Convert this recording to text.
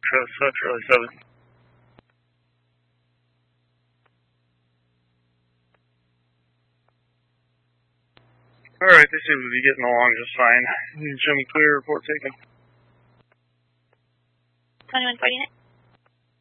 Charlie 7. Alright, they seem to be getting along just fine. Show me clear, report taken. 2149.